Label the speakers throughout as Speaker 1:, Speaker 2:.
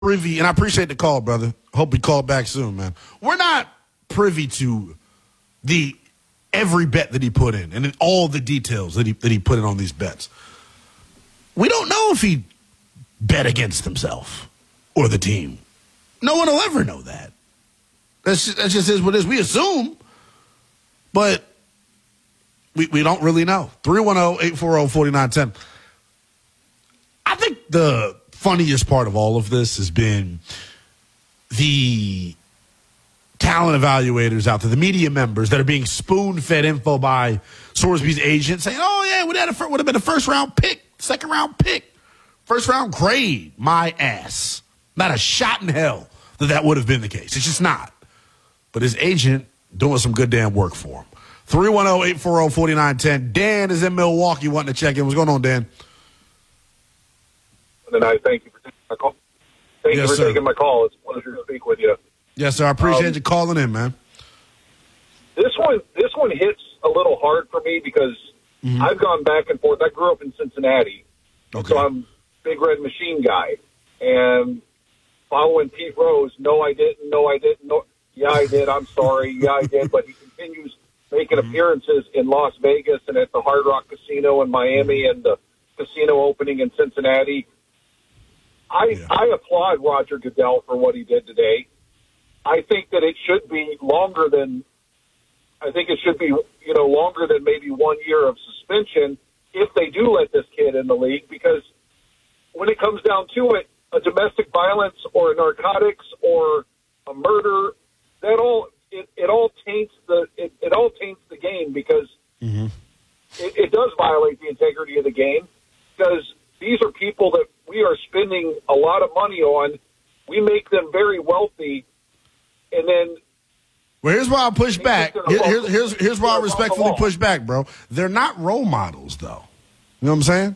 Speaker 1: privy, and I appreciate the call, brother. Hope you call back soon, man. We're not privy to every bet that he put in and all the details that he put in on these bets. We don't know if he bet against himself or the team. No one will ever know that. That just is what it is. We assume, but we don't really know. 310-840-4910. I think the funniest part of all of this has been the talent evaluators out there, the media members that are being spoon-fed info by Sorsby's agent saying, oh, yeah, would have been a first-round pick, second-round pick, first-round grade. My ass. Not a shot in hell that would have been the case. It's just not. But his agent doing some good damn work for him. 310-840-4910. Dan is in Milwaukee wanting to check in. What's going on, Dan?
Speaker 2: And I thank you for taking my call. Thank you for taking my call. It's a pleasure to speak with you.
Speaker 1: Yes, sir. I appreciate you calling in, man.
Speaker 2: This one hits a little hard for me because I've gone back and forth. I grew up in Cincinnati, so I'm a big red machine guy. And following Pete Rose, no, I didn't. No, yeah, I did. I'm sorry. Yeah, I did. But he continues making appearances in Las Vegas and at the Hard Rock Casino in Miami and the casino opening in Cincinnati. I applaud Roger Goodell for what he did today. I think that it should be longer than maybe 1 year of suspension if they do let this kid in the league, because when it comes down to it, a domestic violence or narcotics or a murder, it all taints the game, because it does violate the integrity of the game, because these are people that we are spending a lot of money on. We make them very wealthy, and then.
Speaker 1: Well, here's why I push back. Here's why I respectfully push back, bro. They're not role models, though. You know what I'm saying?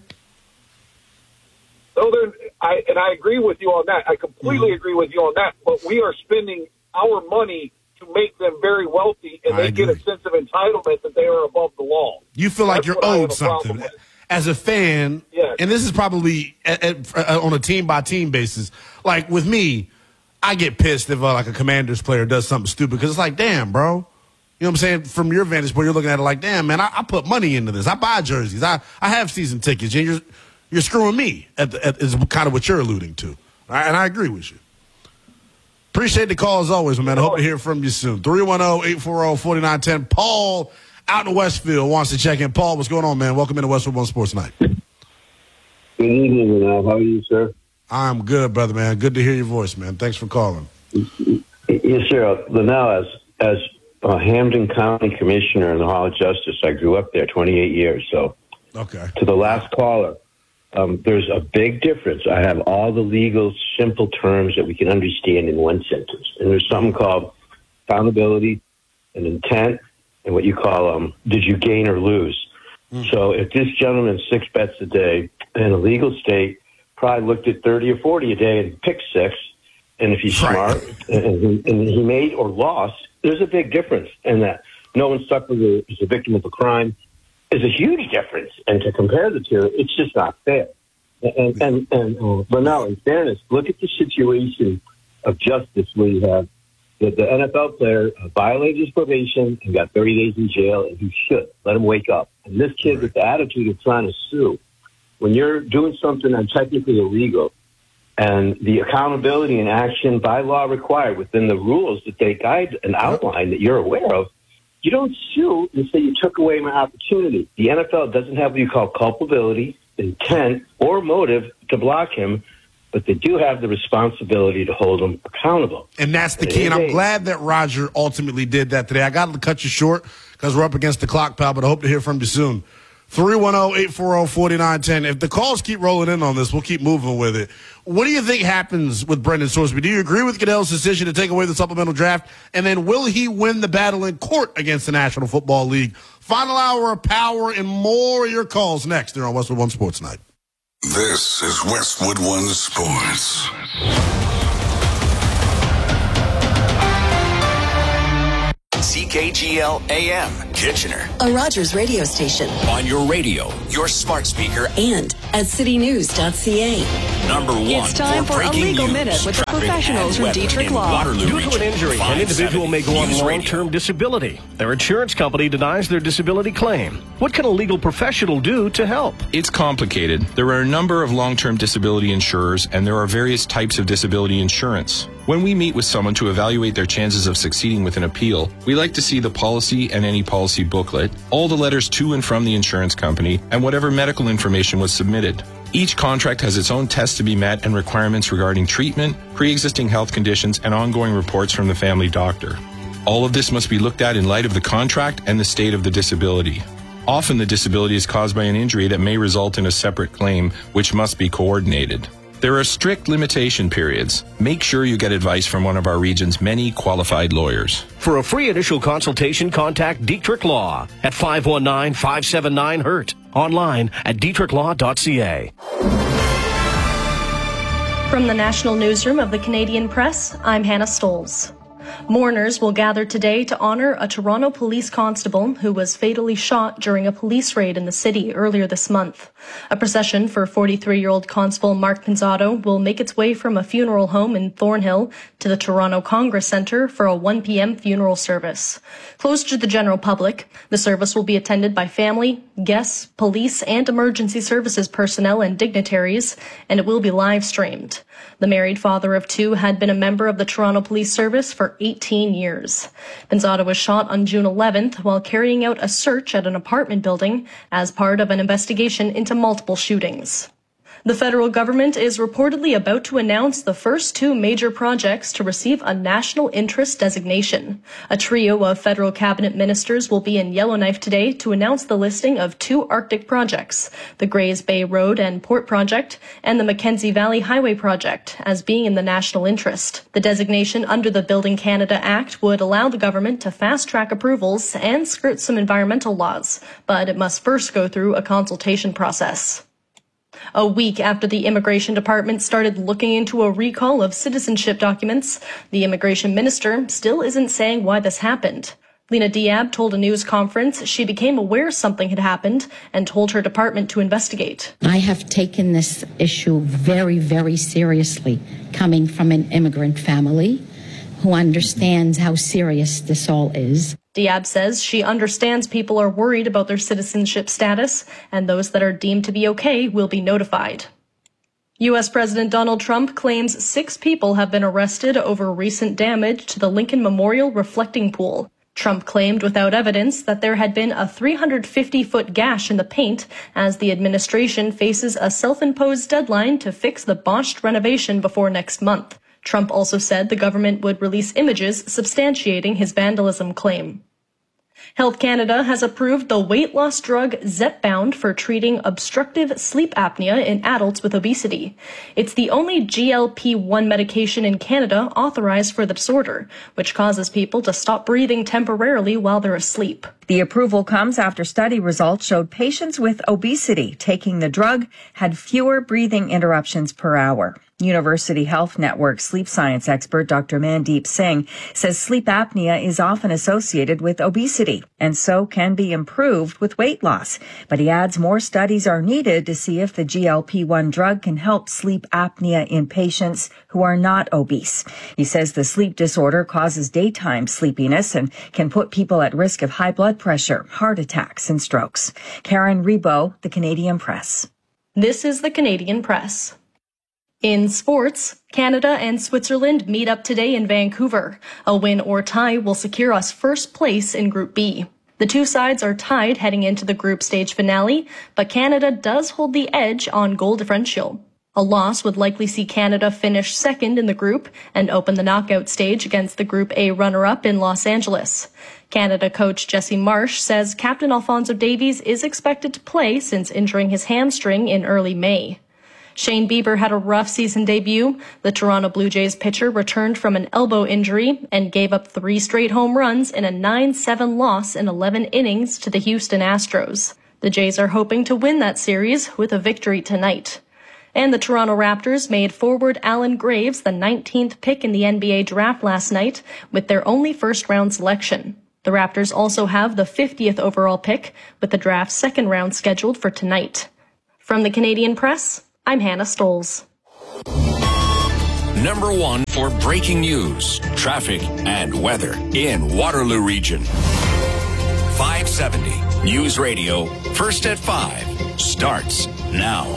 Speaker 2: No, I agree with you on that. I completely agree with you on that. But we are spending our money to make them very wealthy, and they get a sense of entitlement that they are above the law.
Speaker 1: You feel like you're owed something. As a fan, and this is probably on a team-by-team basis. Like, with me, I get pissed if like a Commanders player does something stupid, because it's like, damn, bro. You know what I'm saying? From your vantage point, you're looking at it like, damn, man, I put money into this. I buy jerseys. I have season tickets. And you're screwing me, is kind of what you're alluding to. And I agree with you. Appreciate the call as always, man. I hope to hear from you soon. 310-840-4910. Paul out in Westfield wants to check in. Paul, what's going on, man? Welcome into Westwood One Sports Night.
Speaker 3: Good evening, How are you, sir?
Speaker 1: I'm good, brother, man. Good to hear your voice, man. Thanks for calling.
Speaker 3: Yes, sir. Linnell, as Hampden County Commissioner in the Hall of Justice, I grew up there 28 years. So, to the last caller, there's a big difference. I have all the legal, simple terms that we can understand in one sentence. And there's something called accountability and intent, and what you call, did you gain or lose? So if this gentleman 6 bets a day in a legal state, probably looked at 30 or 40 a day and picked 6, and if he's smart and he made or lost, there's a big difference. And that no one suffered as a victim of a crime is a huge difference. And to compare the two, it's just not fair. And but now, in fairness, look at the situation of justice where you have the NFL player violated his probation and got 30 days in jail, and he should let him wake up. And this kid with the attitude of trying to sue, when you're doing something that's technically illegal, and the accountability and action by law required within the rules that they guide and outline that you're aware of, you don't sue and say you took away my opportunity. The NFL doesn't have what you call culpability, intent, or motive to block him, but they do have the responsibility to hold him accountable.
Speaker 1: And that's the key, and I'm glad that Roger ultimately did that today. I got to cut you short because we're up against the clock, pal, but I hope to hear from you soon. 310-840-4910. If the calls keep rolling in on this, we'll keep moving with it. What do you think happens with Brendan Sorsby? Do you agree with Goodell's decision to take away the supplemental draft? And then will he win the battle in court against the National Football League? Final hour of power and more of your calls next here on Westwood One Sports Night.
Speaker 4: This is Westwood One Sports.
Speaker 5: KGL AM, Kitchener.
Speaker 6: A Rogers radio station.
Speaker 5: On your radio, your smart speaker,
Speaker 6: and at citynews.ca.
Speaker 5: Number one.
Speaker 7: It's time for a legal minute with the professionals from Dietrich Law.
Speaker 8: Due to an injury, an individual may go on long-term disability. Their insurance company denies their disability claim. What can a legal professional do to help?
Speaker 9: It's complicated. There are a number of long-term disability insurers, and there are various types of disability insurance. When we meet with someone to evaluate their chances of succeeding with an appeal, we like to see the policy and any policy booklet, all the letters to and from the insurance company, and whatever medical information was submitted. Each contract has its own tests to be met and requirements regarding treatment, pre-existing health conditions, and ongoing reports from the family doctor. All of this must be looked at in light of the contract and the state of the disability. Often the disability is caused by an injury that may result in a separate claim, which must be coordinated. There are strict limitation periods. Make sure you get advice from one of our region's many qualified lawyers.
Speaker 8: For a free initial consultation, contact Dietrich Law at 519-579-HURT. Online at dietrichlaw.ca.
Speaker 10: From the National Newsroom of the Canadian Press, I'm Hannah Stolz. Mourners will gather today to honor a Toronto police constable who was fatally shot during a police raid in the city earlier this month. A procession for 43-year-old Constable Mark Pinzotto will make its way from a funeral home in Thornhill to the Toronto Congress Centre for a 1 p.m. funeral service. Closed to the general public, the service will be attended by family, guests, police, and emergency services personnel and dignitaries, and it will be live-streamed. The married father of two had been a member of the Toronto Police Service for 18 years. Pinzotto was shot on June 11th while carrying out a search at an apartment building as part of an investigation into multiple shootings. The federal government is reportedly about to announce the first two major projects to receive a national interest designation. A trio of federal cabinet ministers will be in Yellowknife today to announce the listing of two Arctic projects, the Grays Bay Road and Port Project and the Mackenzie Valley Highway Project, as being in the national interest. The designation under the Building Canada Act would allow the government to fast-track approvals and skirt some environmental laws, but it must first go through a consultation process. A week after the Immigration Department started looking into a recall of citizenship documents, the Immigration Minister still isn't saying why this happened. Lena Diab told a news conference she became aware something had happened and told her department to investigate.
Speaker 11: I have taken this issue very, very seriously, coming from an immigrant family who understands how serious this all is.
Speaker 10: Diab says she understands people are worried about their citizenship status, and those that are deemed to be okay will be notified. U.S. President Donald Trump claims 6 people have been arrested over recent damage to the Lincoln Memorial reflecting pool. Trump claimed without evidence that there had been a 350-foot gash in the paint as the administration faces a self-imposed deadline to fix the botched renovation before next month. Trump also said the government would release images substantiating his vandalism claim. Health Canada has approved the weight loss drug Zepbound for treating obstructive sleep apnea in adults with obesity. It's the only GLP-1 medication in Canada authorized for the disorder, which causes people to stop breathing temporarily while they're asleep.
Speaker 12: The approval comes after study results showed patients with obesity taking the drug had fewer breathing interruptions per hour. University Health Network sleep science expert Dr. Mandeep Singh says sleep apnea is often associated with obesity and so can be improved with weight loss. But he adds more studies are needed to see if the GLP-1 drug can help sleep apnea in patients who are not obese. He says the sleep disorder causes daytime sleepiness and can put people at risk of high blood pressure, heart attacks, and strokes. Karen Rebo, The Canadian Press.
Speaker 10: This is The Canadian Press. In sports, Canada and Switzerland meet up today in Vancouver. A win or tie will secure us first place in Group B. The two sides are tied heading into the group stage finale, but Canada does hold the edge on goal differential. A loss would likely see Canada finish second in the group and open the knockout stage against the Group A runner-up in Los Angeles. Canada coach Jesse Marsh says Captain Alphonso Davies is expected to play since injuring his hamstring in early May. Shane Bieber had a rough season debut. The Toronto Blue Jays pitcher returned from an elbow injury and gave up 3 straight home runs in a 9-7 loss in 11 innings to the Houston Astros. The Jays are hoping to win that series with a victory tonight. And the Toronto Raptors made forward Allen Graves the 19th pick in the NBA draft last night with their only first-round selection. The Raptors also have the 50th overall pick, with the draft's second round scheduled for tonight. From the Canadian Press, I'm Hannah Stolz.
Speaker 5: Number 1 for breaking news, traffic, and weather in Waterloo Region. 570 News Radio, First at 5, starts now.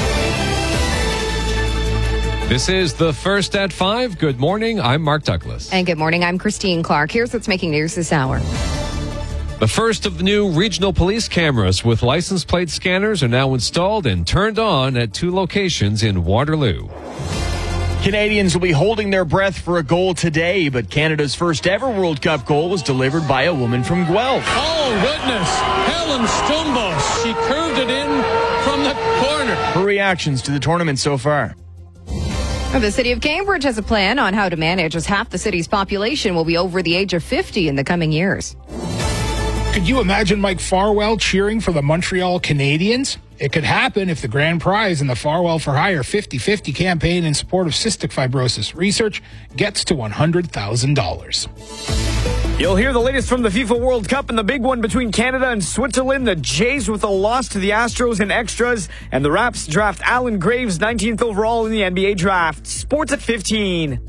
Speaker 13: This is the First at 5. Good morning. I'm Mark Douglas.
Speaker 14: And good morning. I'm Christine Clark. Here's what's making news this hour.
Speaker 13: The first of the new regional police cameras with license plate scanners are now installed and turned on at 2 locations in Waterloo.
Speaker 15: Canadians will be holding their breath for a goal today, but Canada's first ever World Cup goal was delivered by a woman from Guelph.
Speaker 16: Oh, goodness. Helen Stumbos. She curved it in from the corner.
Speaker 15: Her reactions to the tournament so far.
Speaker 14: The city of Cambridge has a plan on how to manage as half the city's population will be over the age of 50 in the coming years.
Speaker 17: Could you imagine Mike Farwell cheering for the Montreal Canadiens? It could happen if the grand prize in the Farwell for Hire 50-50 campaign in support of cystic fibrosis research gets to $100,000.
Speaker 15: You'll hear the latest from the FIFA World Cup and the big one between Canada and Switzerland. The Jays with a loss to the Astros in extras. And the Raps draft Alan Graves, 19th overall in the NBA draft. Sports at 15.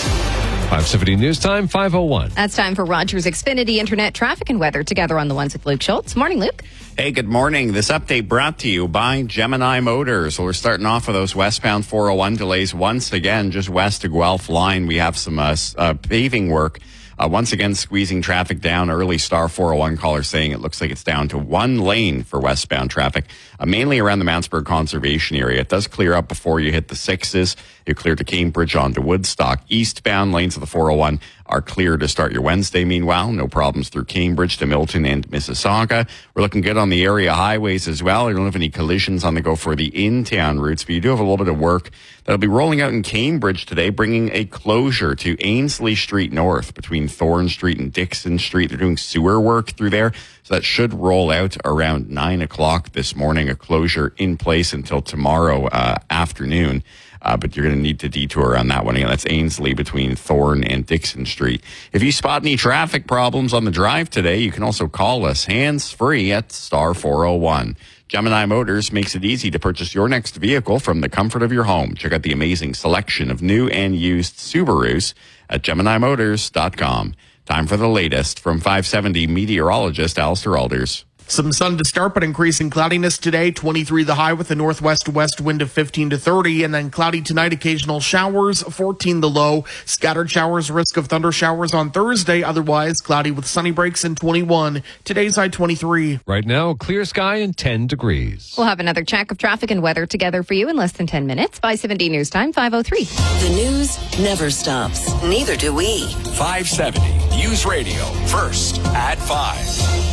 Speaker 13: 570 News Time, 5:01.
Speaker 14: That's time for Rogers Xfinity Internet traffic and weather together on the ones with Luke Schultz. Morning, Luke.
Speaker 18: Hey, good morning. This update brought to you by Gemini Motors. We're starting off with those westbound 401 delays once again, just west of Guelph line. We have some paving work. Once again, squeezing traffic down. Early Star 401 caller saying it looks like it's down to 1 lane for westbound traffic, mainly around the Mountsburg Conservation Area. It does clear up before you hit the 6s. You clear to Cambridge onto Woodstock. Eastbound lanes of the 401 are clear to start your Wednesday. Meanwhile, no problems through Cambridge to Milton and Mississauga. We're looking good on the area highways as well. You don't have any collisions on the go for the in-town routes, but you do have a little bit of work that'll be rolling out in Cambridge today, bringing a closure to Ainsley Street North between Thorne Street and Dixon Street. They're doing sewer work through there, so that should roll out around 9 o'clock this morning. A closure in place until tomorrow afternoon. But you're going to need to detour on that one. Again, that's Ainsley between Thorne and Dixon Street. If you spot any traffic problems on the drive today, you can also call us hands-free at Star 401. Gemini Motors makes it easy to purchase your next vehicle from the comfort of your home. Check out the amazing selection of new and used Subarus at GeminiMotors.com. Time for the latest from 570 meteorologist Alistair Alders.
Speaker 19: Some sun to start, but increasing cloudiness today. 23 the high with a northwest west wind of 15 to 30. And then cloudy tonight, occasional showers, 14 the low. Scattered showers, risk of thunder showers on Thursday. Otherwise, cloudy with sunny breaks and 21. Today's high 23.
Speaker 13: Right now, clear sky and 10 degrees.
Speaker 14: We'll have another check of traffic and weather together for you in less than 10 minutes. 570 News Time, 5:03.
Speaker 6: The news never stops. Neither do we.
Speaker 5: 570 News Radio, First at 5.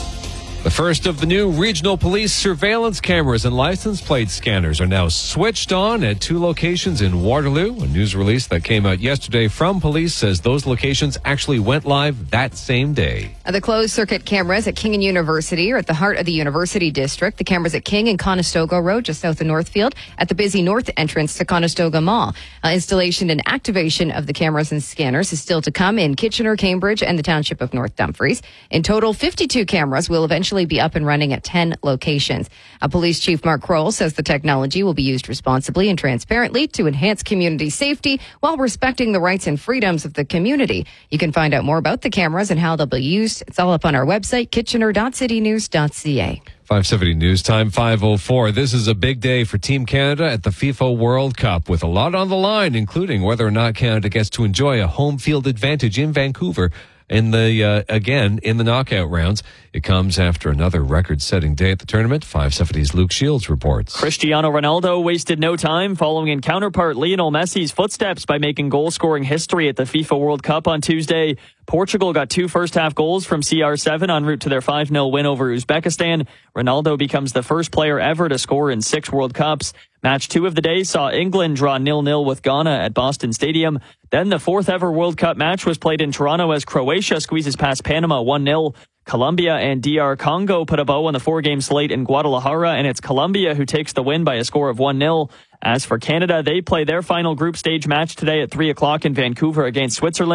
Speaker 13: The first of the new regional police surveillance cameras and license plate scanners are now switched on at 2 locations in Waterloo. A news release that came out yesterday from police says those locations actually went live that same day.
Speaker 14: The closed circuit cameras at King and University are at the heart of the University District. The cameras at King and Conestoga Road, just south of Northfield, at the busy north entrance to Conestoga Mall. Installation and activation of the cameras and scanners is still to come in Kitchener, Cambridge, and the township of North Dumfries. In total, 52 cameras will eventually be up and running at 10 locations. Police Chief Mark Kroll says the technology will be used responsibly and transparently to enhance community safety while respecting the rights and freedoms of the community. You can find out more about the cameras and how they'll be used. It's all up on our website, kitchener.citynews.ca.
Speaker 13: 570 News Time, 5:04. This is a big day for Team Canada at the FIFA World Cup, with a lot on the line, including whether or not Canada gets to enjoy a home field advantage in Vancouver in the knockout rounds. It comes after another record-setting day at the tournament. 570's Luke Shields reports.
Speaker 20: Cristiano Ronaldo wasted no time following in counterpart Lionel Messi's footsteps by making goal-scoring history at the FIFA World Cup on Tuesday. Portugal got 2 first-half goals from CR7 en route to their 5-0 win over Uzbekistan. Ronaldo becomes the first player ever to score in 6 World Cups. Match 2 of the day saw England draw 0-0 with Ghana at Boston Stadium. Then the 4th ever World Cup match was played in Toronto as Croatia squeezes past Panama 1-0. Colombia and DR Congo put a bow on the 4-game slate in Guadalajara, and it's Colombia who takes the win by a score of 1-0. As for Canada, they play their final group stage match today at 3 o'clock in Vancouver against Switzerland.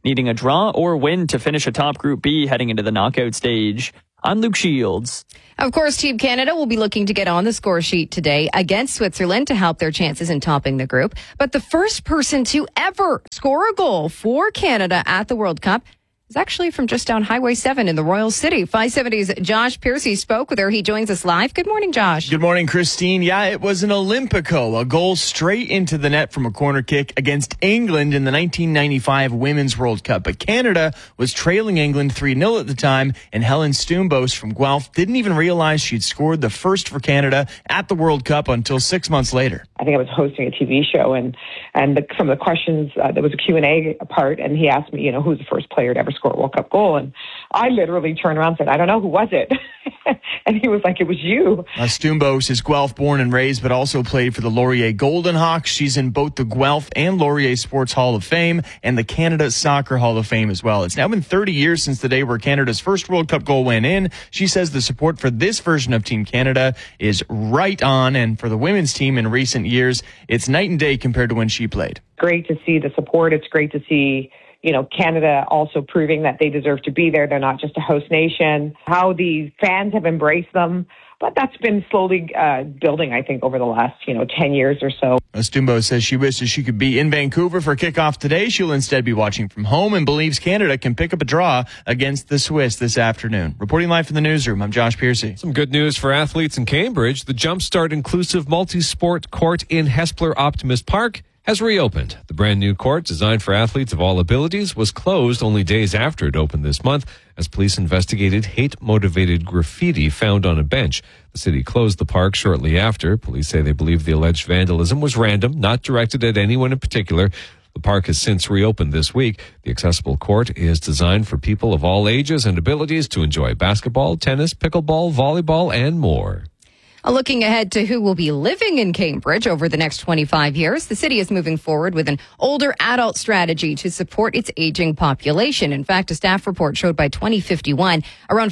Speaker 20: needing a draw or win to finish atop Group B heading into the knockout stage. I'm Luke Shields.
Speaker 14: Of course, Team Canada will be looking to get on the score sheet today against Switzerland to help their chances in topping the group. But the first person to ever score a goal for Canada at the World Cup is actually from just down Highway 7 in the Royal City. 570's Josh Piercy spoke with her. He joins us live. Good morning, Josh.
Speaker 21: Good morning, Christine. Yeah, it was an Olympico, a goal straight into the net from a corner kick against England in the 1995 Women's World Cup. But Canada was trailing England 3-0 at the time, and Helen Stumbos from Guelph didn't even realize she'd scored the first for Canada at the World Cup until 6 months later.
Speaker 22: I think I was hosting a TV show, and some of the questions, there was a Q&A part, and he asked me, who's the first player to ever score a World Cup goal, and I literally turned around and said, I don't know, who was it? And he was like, it was you.
Speaker 21: Stumbos is Guelph born and raised, but also played for the Laurier Golden Hawks. She's in both the Guelph and Laurier Sports Hall of Fame and the Canada Soccer Hall of Fame as well. It's now been 30 years since the day where Canada's first World Cup goal went in. She says the support for this version of Team Canada is right on, and for the women's team in recent years, it's night and day compared to when she played.
Speaker 22: Great to see the support. It's great to see Canada also proving that they deserve to be there. They're not just a host nation. How the fans have embraced them. But that's been slowly building, I think, over the last, 10 years or so.
Speaker 21: Stumbos says she wishes she could be in Vancouver for kickoff today. She'll instead be watching from home and believes Canada can pick up a draw against the Swiss this afternoon. Reporting live from the newsroom, I'm Josh Piercy.
Speaker 13: Some good news for athletes in Cambridge. The Jumpstart Inclusive Multi-Sport Court in Hespeler Optimist Park has reopened. The brand new court, designed for athletes of all abilities, was closed only days after it opened this month as police investigated hate-motivated graffiti found on a bench. The city closed the park shortly after. Police say they believe the alleged vandalism was random, not directed at anyone in particular. The park has since reopened this week. The accessible court is designed for people of all ages and abilities to enjoy basketball, tennis, pickleball, volleyball, and more.
Speaker 14: Looking ahead to who will be living in Cambridge over the next 25 years, the city is moving forward with an older adult strategy to support its aging population. In fact, a staff report showed by 2051, around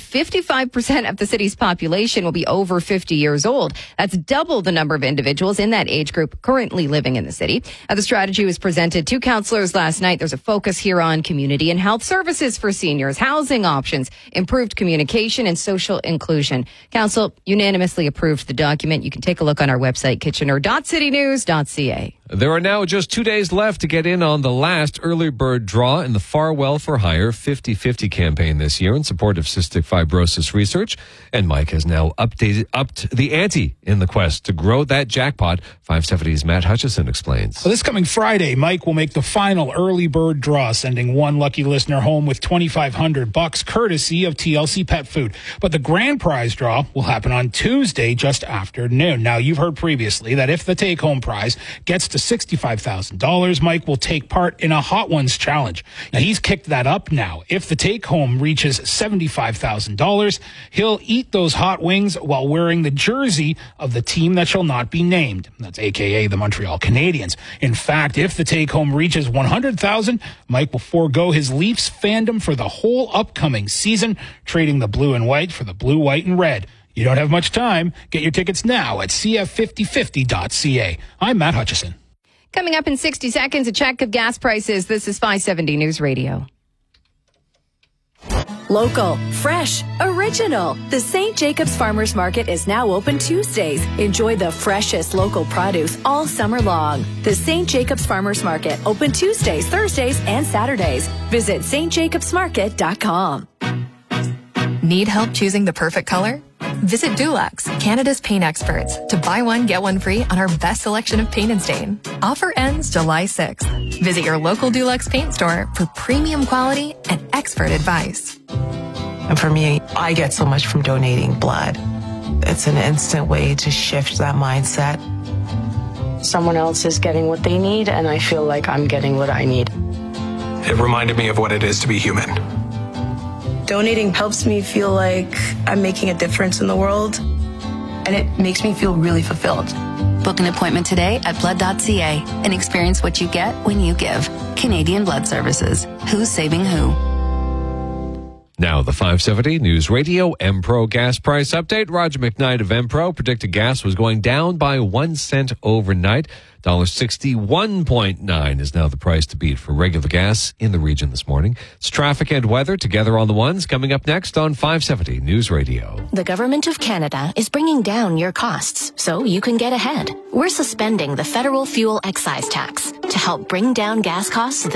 Speaker 14: 55% of the city's population will be over 50 years old. That's double the number of individuals in that age group currently living in the city. The strategy was presented to councillors last night. There's a focus here on community and health services for seniors, housing options, improved communication, and social inclusion. Council unanimously approved the document. You can take a look on our website, kitchener.citynews.ca.
Speaker 13: There are now just 2 days left to get in on the last early bird draw in the Farwell for Hire 50/50 campaign this year in support of cystic fibrosis research. And Mike has now upped the ante in the quest to grow that jackpot. 570's Matt Hutchison explains.
Speaker 17: So this coming Friday, Mike will make the final early bird draw, sending one lucky listener home with $2,500 courtesy of TLC Pet Food. But the grand prize draw will happen on Tuesday just after noon. Now, you've heard previously that if the take-home prize gets to $65,000, Mike will take part in a Hot Ones challenge. Now, he's kicked that up now. If the take-home reaches $75,000, he'll eat those hot wings while wearing the jersey of the team that shall not be named. That's AKA the Montreal Canadiens. In fact, if the take-home reaches $100,000, Mike will forego his Leafs fandom for the whole upcoming season, trading the blue and white for the blue, white, and red. You don't have much time. Get your tickets now at cf5050.ca. I'm Matt Hutchison.
Speaker 14: Coming up in 60 seconds, a check of gas prices. This is 570 News Radio.
Speaker 7: Local, fresh, original. The St. Jacobs Farmers Market is now open Tuesdays. Enjoy the freshest local produce all summer long. The St. Jacobs Farmers Market, open Tuesdays, Thursdays, and Saturdays. Visit stjacobsmarket.com.
Speaker 23: Need help choosing the perfect color? Visit Dulux, Canada's paint experts, to buy one, get one free on our best selection of paint and stain. Offer ends July 6th. Visit your local Dulux paint store for premium quality and expert advice.
Speaker 24: And for me, I get so much from donating blood. It's an instant way to shift that mindset.
Speaker 25: Someone else is getting what they need, and I feel like I'm getting what I need.
Speaker 26: It reminded me of what it is to be human.
Speaker 27: Donating helps me feel like I'm making a difference in the world, and it makes me feel really fulfilled.
Speaker 28: Book an appointment today at blood.ca and experience what you get when you give. Canadian Blood Services. Who's saving who?
Speaker 13: Now, the 570 News Radio M-Pro gas price update. Roger McKnight of M-Pro predicted gas was going down by 1 cent overnight. $61.9 is now the price to beat for regular gas in the region this morning. It's traffic and weather together on the ones coming up next on 570 News Radio.
Speaker 1: The Government of Canada is bringing down your costs so you can get ahead. We're suspending the federal fuel excise tax to help bring down gas costs